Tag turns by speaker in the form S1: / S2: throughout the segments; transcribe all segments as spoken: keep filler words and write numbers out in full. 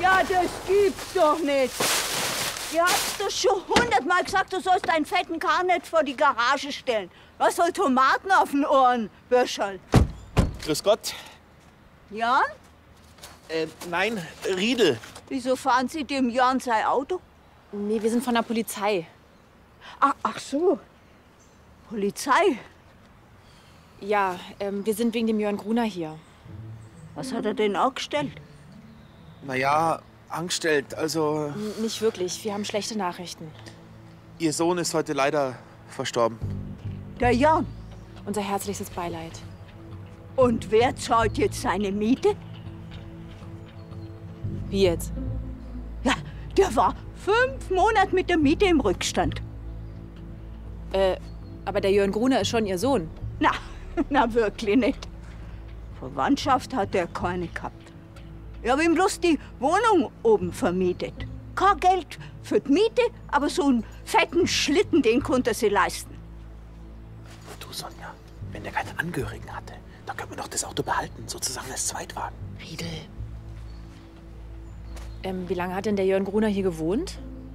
S1: Ja, das gibt's doch nicht. Ihr habt doch schon hundertmal gesagt, du sollst deinen fetten Kahn nicht vor die Garage stellen. Was soll Tomaten auf den Ohren, Böscherl?
S2: Grüß Gott.
S1: Jan?
S2: Äh, nein, Riedel.
S1: Wieso fahren Sie dem Jan sein Auto?
S3: Nee, wir sind von der Polizei.
S1: Ach, ach so. Polizei?
S3: Ja, ähm, wir sind wegen dem Jörn Gruner hier.
S1: Was hat er denn angestellt?
S2: Naja, angestellt, also...
S3: N nicht wirklich, wir haben schlechte Nachrichten.
S2: Ihr Sohn ist heute leider verstorben.
S1: Der Jan?
S3: Unser herzlichstes Beileid.
S1: Und wer zahlt jetzt seine Miete?
S3: Wie jetzt?
S1: Ja, der war fünf Monate mit der Miete im Rückstand.
S3: Äh, aber der Jörn Gruner ist schon Ihr Sohn.
S1: Na, na wirklich nicht. Verwandtschaft hat er keine gehabt. Ich habe ihm bloß die Wohnung oben vermietet. Kein Geld für die Miete, aber so einen fetten Schlitten, den konnte er sich leisten.
S2: Du, Sonja, wenn der keine Angehörigen hatte, dann können wir doch das Auto behalten, sozusagen als Zweitwagen.
S3: Riedel. Ähm, wie lange hat denn der Jörn Gruner hier gewohnt?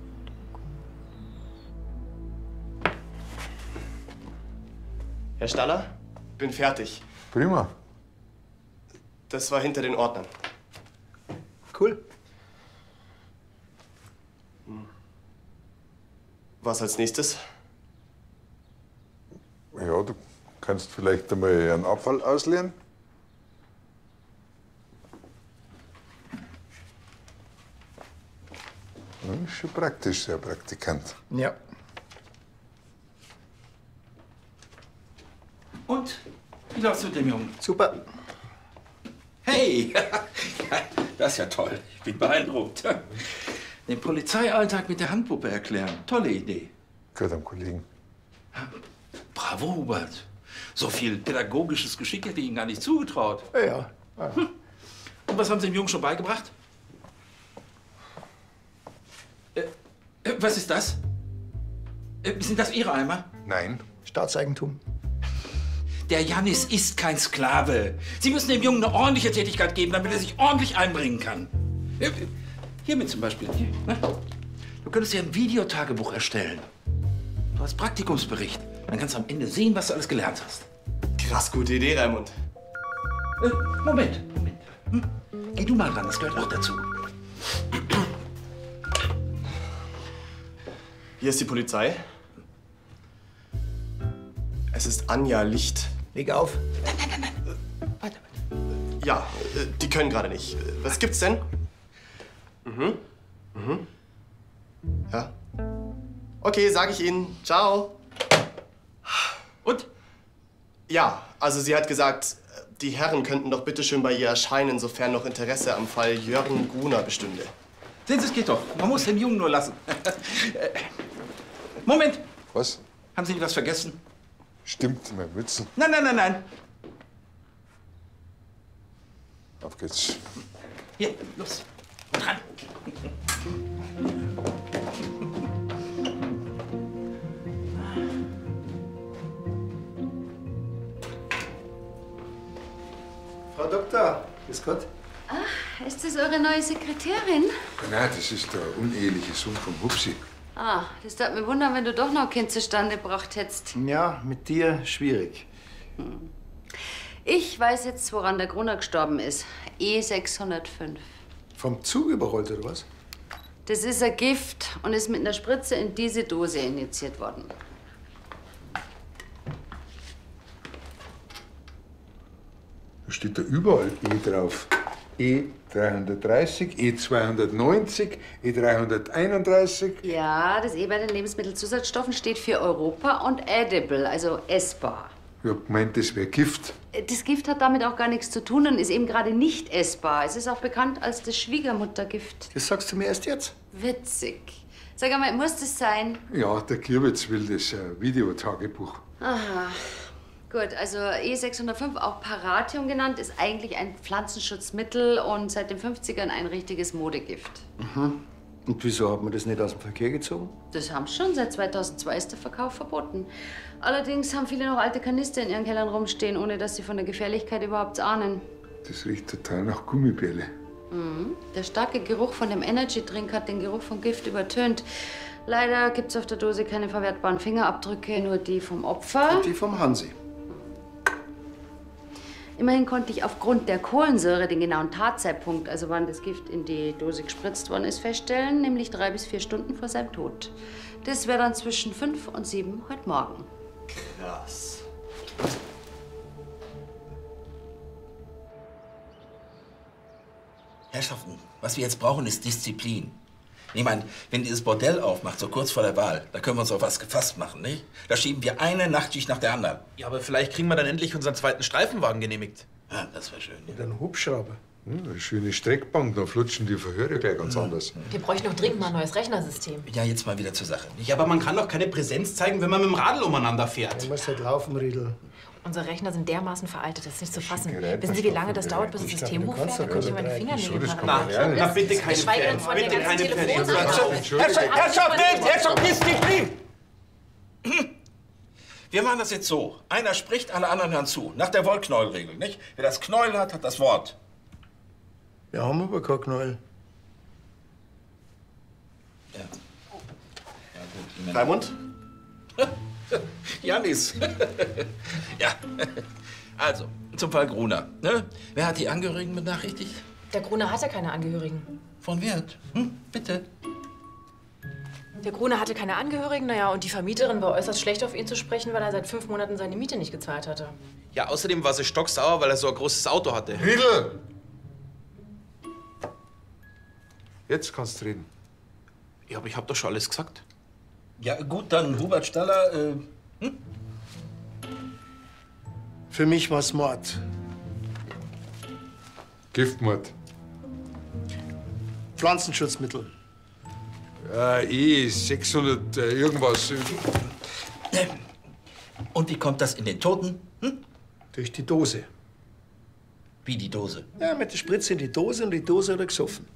S4: Herr Staller, bin fertig.
S5: Prima.
S4: Das war hinter den Ordnern.
S5: Cool.
S4: Was als nächstes?
S5: Ja, du kannst vielleicht einmal einen Abfall ausleeren. Ja, ist schon praktisch, Herr Praktikant.
S6: Ja. Und? Wie läuft's mit dem Jungen?
S5: Super.
S6: Hey! Das ist ja toll. Ich bin beeindruckt. Den Polizeialltag mit der Handpuppe erklären. Tolle Idee.
S5: Gehört am Kollegen.
S6: Bravo, Hubert. So viel pädagogisches Geschick hätte ich Ihnen gar nicht zugetraut.
S5: Ja, ja. ja.
S6: Hm. Und was haben Sie dem Jungen schon beigebracht? Äh, äh, was ist das? Äh, sind das Ihre Eimer?
S5: Nein.
S7: Staatseigentum.
S6: Der Jannis ist kein Sklave. Sie müssen dem Jungen eine ordentliche Tätigkeit geben, damit er sich ordentlich einbringen kann. Äh, Hiermit zum Beispiel. Hier, ne? Du könntest ja ein Videotagebuch erstellen. Du hast Praktikumsbericht. Dann kannst du am Ende sehen, was du alles gelernt hast.
S4: Krass gute Idee, Raimund.
S6: Äh, Moment, Moment. Hm? Geh du mal ran, das gehört auch dazu.
S4: Hier ist die Polizei. Es ist Anja Licht.
S7: Leg auf.
S6: Weiter, weiter.
S4: Ja, äh, die können gerade nicht. Äh, Was gibt's denn? Mhm. Mhm. Ja. Okay, sag ich Ihnen. Ciao.
S6: Und?
S4: Ja, also sie hat gesagt, die Herren könnten doch bitte schön bei ihr erscheinen, sofern noch Interesse am Fall Jörn Gruner bestünde.
S6: Sehen Sie, es geht doch. Man muss den Jungen nur lassen. Moment.
S5: Was?
S6: Haben Sie nicht was vergessen?
S5: Stimmt, mein Mützen.
S6: Nein, nein, nein, nein.
S5: Auf geht's.
S6: Hier, los. Und ran.
S7: Frau Doktor, grüß Gott.
S8: Ach, ist das eure neue Sekretärin?
S5: Nein, das ist der uneheliche Sohn vom Hupsi.
S8: Ah, das darf mich wundern, wenn du doch noch ein Kind zustande gebracht hättest.
S7: Ja, mit dir schwierig.
S8: Ich weiß jetzt, woran der Gruner gestorben ist. E sechshundertfünf.
S7: Vom Zug überrollt, oder was?
S8: Das ist ein Gift und ist mit einer Spritze in diese Dose injiziert worden.
S5: Da steht da überall E drauf. E dreihundertdreißig, E zweihundertneunzig, E dreihunderteinunddreißig.
S8: Ja, das E bei den Lebensmittelzusatzstoffen steht für Europa und edible, also essbar.
S5: Ich hab gemeint, das wäre Gift.
S8: Das Gift hat damit auch gar nichts zu tun und ist eben gerade nicht essbar. Es ist auch bekannt als das Schwiegermuttergift.
S7: Das sagst du mir erst jetzt?
S8: Witzig. Sag einmal, muss das sein?
S5: Ja, der Kirwitz will das äh, Videotagebuch.
S8: Aha. Gut, also E sechshundertfünf, auch Paratium genannt, ist eigentlich ein Pflanzenschutzmittel und seit den fünfzigern ein richtiges Modegift.
S7: Mhm. Und wieso hat man das nicht aus dem Verkehr gezogen?
S8: Das haben schon. Seit zweitausendzwei ist der Verkauf verboten. Allerdings haben viele noch alte Kanister in ihren Kellern rumstehen, ohne dass sie von der Gefährlichkeit überhaupt ahnen.
S5: Das riecht total nach Gummibärle.
S8: Mhm. Der starke Geruch von dem Energy-Drink hat den Geruch vom Gift übertönt. Leider gibt es auf der Dose keine verwertbaren Fingerabdrücke, nur die vom Opfer.
S7: Und die vom Hansi.
S8: Immerhin konnte ich aufgrund der Kohlensäure den genauen Tatzeitpunkt, also wann das Gift in die Dose gespritzt worden ist, feststellen, nämlich drei bis vier Stunden vor seinem Tod. Das wäre dann zwischen fünf und sieben heute Morgen.
S2: Krass.
S6: Herrschaften, was wir jetzt brauchen, ist Disziplin. Ich meine, wenn dieses Bordell aufmacht, so kurz vor der Wahl, da können wir uns auf was gefasst machen, nicht? Da schieben wir eine Nachtschicht nach der anderen.
S2: Ja, aber vielleicht kriegen wir dann endlich unseren zweiten Streifenwagen genehmigt.
S6: Ja, das wäre schön. Ja.
S7: Und einen Hubschrauber.
S5: Hm, eine schöne Streckbank, da flutschen die Verhöre gleich ganz anders.
S3: Wir bräuchten noch dringend mal ein neues Rechnersystem.
S6: Ja, jetzt mal wieder zur Sache. Nicht?
S2: Ja, aber man kann doch keine Präsenz zeigen, wenn man mit dem Radl umeinander fährt.
S7: Du musst halt laufen, Riedel.
S3: Unsere Rechner sind dermaßen veraltet, das ist nicht zu fassen.
S5: Gerät,
S3: Wissen Sie, wie lange das dauert, bis das
S7: Ich
S3: System
S7: glaub, du
S3: hochfährt?
S7: kannst
S3: Da
S7: doch
S3: könnte ich meine
S7: keine
S3: Fingernägel
S5: drei-
S3: parat.
S2: Na, na bitte keine
S3: Geschweige denn
S2: Fans,
S3: von
S2: bitte
S3: der
S2: keine
S3: ganzen
S2: Fans.
S3: Telefonanlage.
S6: Herrschaft, Herrschaft, Herrschaft, Disziplin! Wir machen das jetzt so. Einer spricht, alle anderen hören zu. Nach der Wollknäuelregel, nicht? Wer das Knäuel hat, hat das Wort.
S7: Wir haben aber kein Knäuel.
S6: Ja. Ja, gut. ich meine-
S4: Raimund?
S6: Janis. Ja. Also, zum Fall Gruner. Ne? Wer hat die Angehörigen benachrichtigt?
S3: Der Gruner hatte keine Angehörigen.
S6: Von Wert? Hm? Bitte.
S3: Der Gruner hatte keine Angehörigen, naja, und die Vermieterin war äußerst schlecht auf ihn zu sprechen, weil er seit fünf Monaten seine Miete nicht gezahlt hatte.
S2: Ja, außerdem war sie stocksauer, weil er so ein großes Auto hatte.
S5: Riedel! Jetzt kannst du reden.
S2: Ja, aber ich hab doch schon alles gesagt.
S6: Ja, gut, dann Hubert Staller. Äh,
S7: Für mich war's Mord.
S5: Giftmord.
S7: Pflanzenschutzmittel.
S5: Äh, eh, sechshundert äh, irgendwas.
S6: Und wie kommt das in den Toten? Hm?
S7: Durch die Dose.
S6: Wie die Dose.
S7: Ja, mit der Spritze in die Dose und die Dose hat er gesoffen.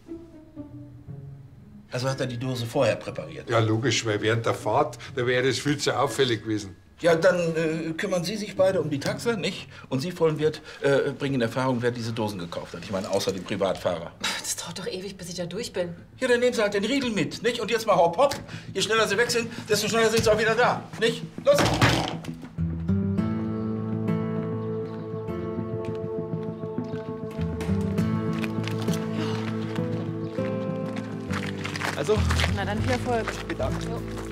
S6: Also hat er die Dose vorher präpariert.
S5: Ja, logisch, weil während der Fahrt, da wäre das viel zu auffällig gewesen.
S6: Ja, dann äh, kümmern Sie sich beide um die Taxe, nicht? Und Sie, Vollenwirt, äh, bringen in Erfahrung, wer diese Dosen gekauft hat. Ich meine, außer dem Privatfahrer.
S3: Das dauert doch ewig, bis ich da durch bin.
S6: Ja, dann nehmen Sie halt den Riegel mit, nicht? Und jetzt mal hopp, hopp. Je schneller Sie weg sind, desto schneller sind Sie auch wieder da, nicht? Los!
S2: Also,
S3: Na dann viel Erfolg.
S2: bedankt.
S3: Jo.